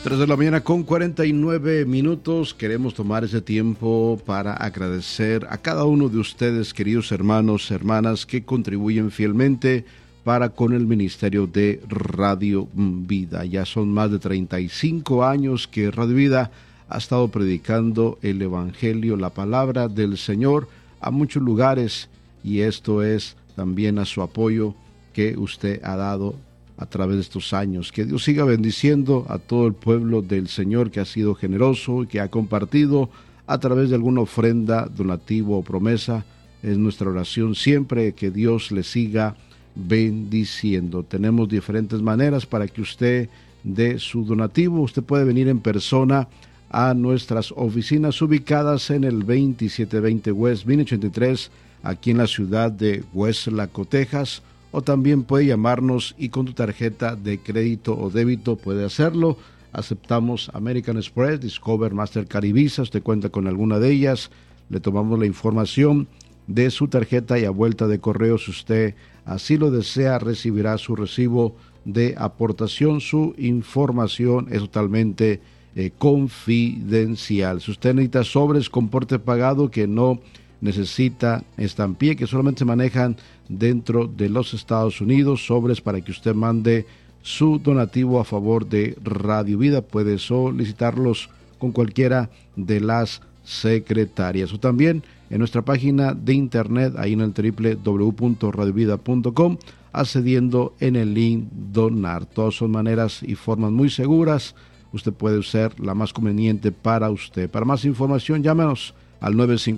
3 de la mañana con 49 minutos. Queremos tomar ese tiempo para agradecer a cada uno de ustedes, queridos hermanos, hermanas, que contribuyen fielmente para con el ministerio de Radio Vida. Ya son más de 35 años que Radio Vida ha estado predicando el Evangelio, la palabra del Señor a muchos lugares, y esto es también a su apoyo que usted ha dado a través de estos años. Que Dios siga bendiciendo a todo el pueblo del Señor que ha sido generoso y que ha compartido a través de alguna ofrenda, donativo o promesa. Es nuestra oración siempre que Dios le siga bendiciendo. Tenemos diferentes maneras para que usted dé su donativo. Usted puede venir en persona a nuestras oficinas ubicadas en el 2720 West Vine 83, aquí en la ciudad de Weslaco, Texas. O también puede llamarnos y con tu tarjeta de crédito o débito puede hacerlo. Aceptamos American Express, Discover, Mastercard y Visa. Usted cuenta con alguna de ellas. Le tomamos la información de su tarjeta y a vuelta de correo, si usted así lo desea, recibirá su recibo de aportación. Su información es totalmente confidencial. Si usted necesita sobres con porte pagado que no necesita estampilla, que solamente se manejan dentro de los Estados Unidos, sobres para que usted mande su donativo a favor de Radio Vida, puede solicitarlos con cualquiera de las secretarias o también en nuestra página de internet, ahí en el www.radiovida.com, accediendo en el link donar. Todas son maneras y formas muy seguras. Usted puede usar la más conveniente para usted. Para más información, llámenos al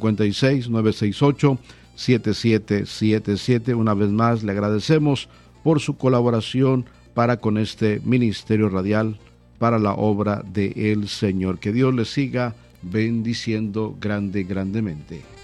956-968-7777. Una vez más, le agradecemos por su colaboración para con este ministerio radial, para la obra del Señor. Que Dios le siga bendiciendo grandemente.